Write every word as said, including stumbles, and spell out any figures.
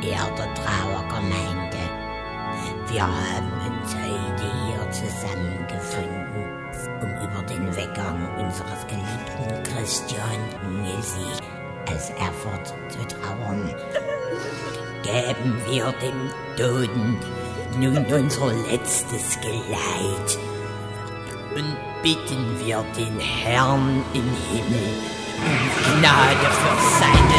verehrte Trauergemeinde, wir haben uns heute hier zusammengefunden, um über den Weggang unseres geliebten Christian Nisi aus Erfurt zu trauern. Geben wir dem Toten nun unser letztes Geleit und bitten wir den Herrn im Himmel um Gnade für seine